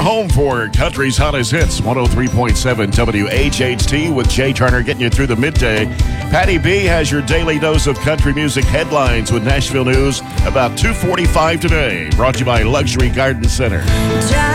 home for country's hottest hits, 103.7 WHHT with Jay Turner getting you through the midday. Patty B has your daily dose of country music headlines with Nashville news about 2:45 today. Brought to you by Luxury Garden Center.